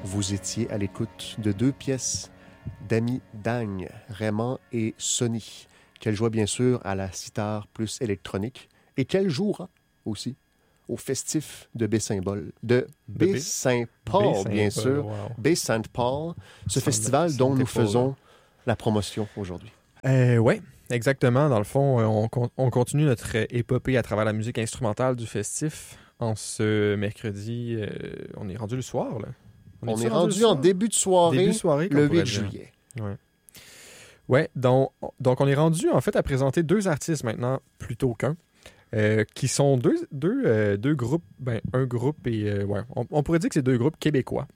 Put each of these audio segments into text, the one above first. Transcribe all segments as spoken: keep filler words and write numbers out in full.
Vous étiez à l'écoute de deux pièces d'amis Dagne, Raymond et Sonny, qu'elle jouait bien sûr à la sitar plus électronique et qu'elle jouera aussi au festif de Baie-Saint-Paul, de Baie-Saint-Paul, bien sûr, wow. Baie-Saint-Paul, ce Saint- festival dont nous Saint-Paul. faisons la promotion aujourd'hui. Euh, oui, exactement. Dans le fond, euh, on, con- on continue notre euh, épopée à travers la musique instrumentale du festif. En ce mercredi, euh, on est rendu le soir, là. On est-tu est le rendu soir? en début de soirée, Début de soirée, qu'on le pourrait huit dire. juillet. Ouais. Ouais, donc, donc on est rendu en fait à présenter deux artistes maintenant plutôt qu'un, euh, qui sont deux, deux, euh, deux groupes, ben un groupe et euh, ouais, on, on pourrait dire que c'est deux groupes québécois,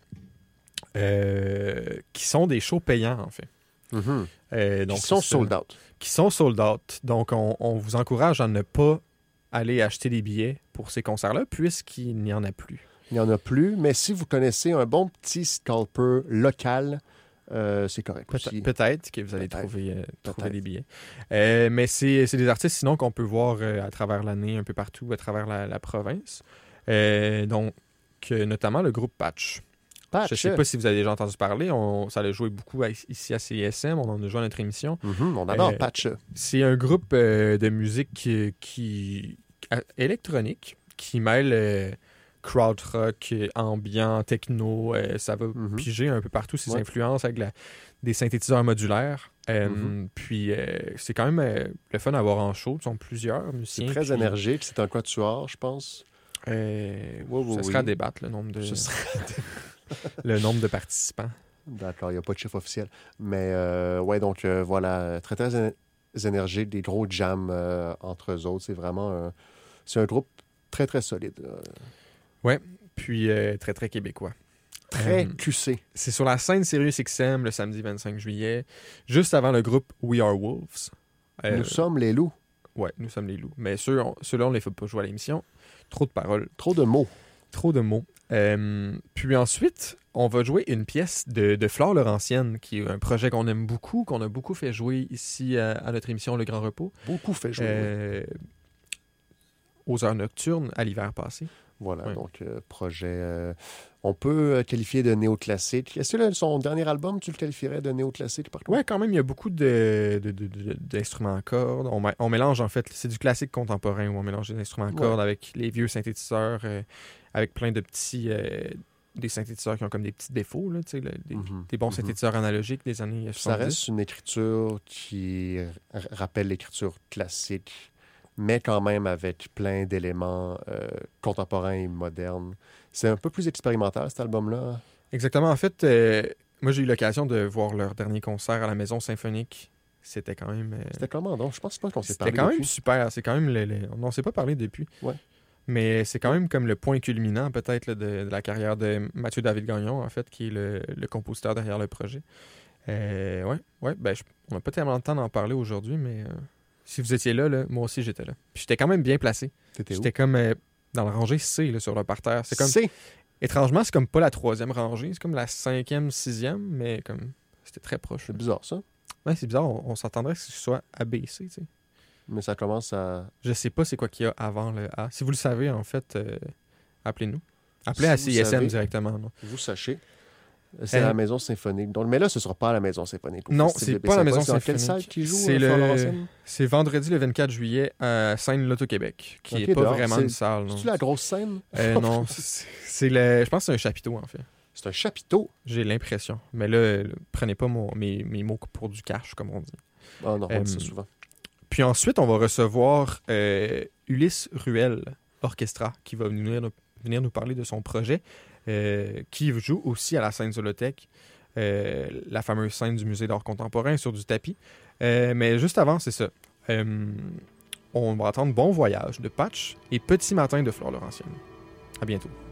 euh, qui sont des shows payants en fait. Mhm. Euh, donc Qui sont c'est ça. sold out. Qui sont sold out. Donc on, on vous encourage à ne pas aller acheter des billets pour ces concerts-là puisqu'il n'y en a plus. Il n'y en a plus, mais si vous connaissez un bon petit scalper local, euh, c'est correct Peut- aussi. Peut-être que vous allez Peut-être. trouver, euh, trouver Peut-être. des billets. Euh, mais c'est c'est des artistes sinon qu'on peut voir euh, à travers l'année, un peu partout, à travers la, la province. Euh, donc, euh, notamment le groupe Patch. Patch. Je ne sais pas si vous avez déjà entendu parler. On, ça a joué beaucoup à- ici à C I S M. On en a joué à notre émission. Mhm, on adore Euh, Patch. C'est un groupe euh, de musique qui, qui- à- électronique qui mêle euh, crowd rock, euh, ambiant, techno. euh, ça va Mhm. piger un peu partout ses Ouais. influences avec la- des synthétiseurs modulaires. Euh, Mhm. Puis euh, c'est quand même euh, le fun à voir en show. Ils sont plusieurs C'est musiciens. très puis, énergique. C'est un quatuor, je pense. euh, Oui, oui, ça oui. sera à débattre, le nombre de, Ce serait- le nombre de participants. D'accord, il n'y a pas de chiffre officiel. Mais euh, ouais, donc euh, voilà, très très éner- énergique, des gros jams euh, entre eux autres. C'est vraiment un, c'est un groupe très très solide. là. Puis euh, très, très québécois. Très Euh, Q C. C'est sur la scène Sirius X M le samedi vingt-cinq juillet, juste avant le groupe We Are Wolves. Euh, Nous sommes les loups. Ouais, nous sommes les loups. Mais ceux, on- ceux-là, on les fait pas jouer à l'émission. Trop de paroles, Trop de mots. trop de mots. Euh, puis ensuite, on va jouer une pièce de, de Flore Laurentienne, qui est un projet qu'on aime beaucoup, qu'on a beaucoup fait jouer ici à, à notre émission Le Grand Repos, Beaucoup fait jouer. euh, aux heures nocturnes à l'hiver passé. Voilà, ouais. donc euh, projet. euh, on peut euh, qualifier de néoclassique. Est-ce que là, son dernier album, tu le qualifierais de néoclassique par contre? Ouais, quand même, il y a beaucoup de, de- de- de- d'instruments à cordes. On, mé- on mélange, en fait, c'est du classique contemporain où on mélange des instruments à Ouais. cordes avec les vieux synthétiseurs, euh, avec plein de petits... euh, des synthétiseurs qui ont comme des petits défauts, là, tu sais, le- des, Mhm, des bons mhm. synthétiseurs analogiques des années Ça soixante-dix. reste une écriture qui r- rappelle l'écriture classique, mais quand même avec plein d'éléments euh, contemporains et modernes. C'est un peu plus expérimental, cet album-là. Exactement. En fait, euh, moi, j'ai eu l'occasion de voir leur dernier concert à la Maison Symphonique. C'était quand même... euh, C'était comment donc? Je pense pas qu'on s'est C'était parlé quand même depuis. super. C'est quand même le, le- on n'en s'est pas parlé depuis. Ouais. Mais c'est quand même comme le point culminant, peut-être, là, de, de la carrière de Mathieu David Gagnon, en fait, qui est le, le compositeur derrière le projet. Euh, ouais, ouais. Ben, je- on n'a pas tellement le temps d'en parler aujourd'hui, mais euh, si vous étiez là, là, moi aussi, j'étais là. Puis j'étais quand même bien placé. T'étais où? J'étais comme euh, dans la rangée C, là, sur le parterre. C'est comme, C'est étrangement, c'est comme pas la troisième rangée. C'est comme la cinquième, sixième, mais comme c'était très proche. c'est bizarre, ça. Ouais, c'est bizarre. On, on s'attendrait que ce soit A B C, tu sais. Mais ça commence à... Je sais pas c'est quoi qu'il y a avant le A. Si vous le savez, en fait, euh, appelez-nous. Appelez Si à vous C I S M savez. directement. Non, Vous sachez. C'est Euh, à la Maison Symphonique. Donc, mais là, ce sera pas à la Maison Symphonique. au Non, Festival c'est de pas à la Baie-Saint-Paul. Maison C'est dans quelle Symphonique. salle qui joue? C'est euh, le- Flore Laurentienne? c'est vendredi le vingt-quatre juillet à Scène-Loto-Québec, qui Ok, est pas dehors. vraiment C'est- une salle. non. C'est-tu la grosse scène? Euh, non, c'est c'est le... Je pense que c'est un chapiteau, en fait. C'est un chapiteau. J'ai l'impression. Mais là, le- prenez pas mon- mes, mes mots pour du cash, comme on dit. Ah non, on dit ça Euh, souvent. Puis ensuite, on va recevoir euh, Ulysse Ruel Orchestra, qui va venir, nous- venir nous parler de son projet, euh, qui joue aussi à la scène Zolothèque, euh, la fameuse scène du Musée d'art contemporain sur du tapis. Euh, mais juste avant, c'est ça. Euh, on va attendre Bon Voyage de Patch et Petit Matin de Flore Laurentienne. À bientôt.